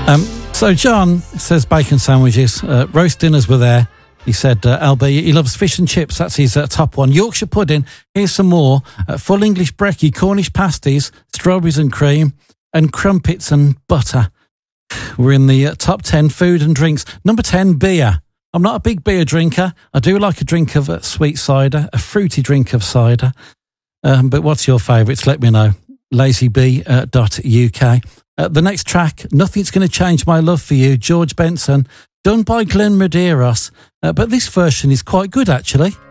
So John says bacon sandwiches, roast dinners were there. He said, LB, he loves fish and chips. That's his top one. Yorkshire pudding. Here's some more. Full English brekkie, Cornish pasties, strawberries and cream, and crumpets and butter. We're in the top 10 food and drinks. Number 10, beer. I'm not a big beer drinker. I do like a drink of sweet cider, a fruity drink of cider. But what's your favourites? Let me know. lazybee.uk. The next track, Nothing's Going to Change My Love for You, George Benson, done by Glenn Medeiros. But this version is quite good, actually.